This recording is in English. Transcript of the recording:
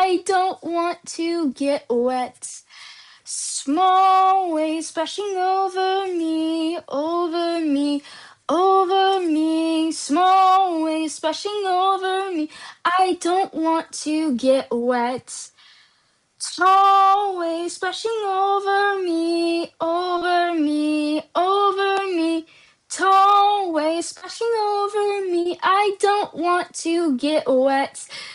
I don't want to get wet. Small waves splashing over me, over me, over me. Small waves splashing over me. I don't want to get wet. Tall waves splashing over me, over me, over me. Tall waves splashing over me. I don't want to get wet.